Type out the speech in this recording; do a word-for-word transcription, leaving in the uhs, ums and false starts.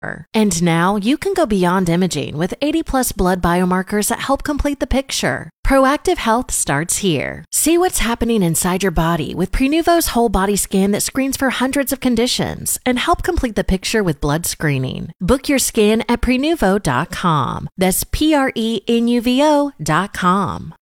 And now you can go beyond imaging with eighty plus blood biomarkers that help complete the picture. Proactive Health starts here. See what's happening inside your body with Prenuvo's whole body scan that screens for hundreds of conditions and help complete the picture with blood screening. Book your scan at Prenuvo dot com. That's P R E N U V O dot com.